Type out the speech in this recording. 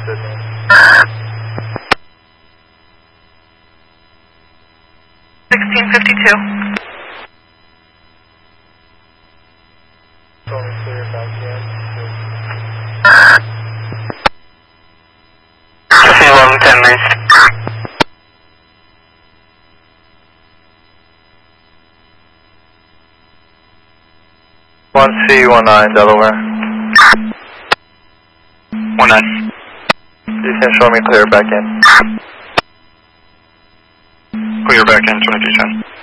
Sydney. 1652. Tony clear back in. C11, 10 minutes. One C19 Delaware. 19. Descent, show me clear back in. Clear back in, 2210.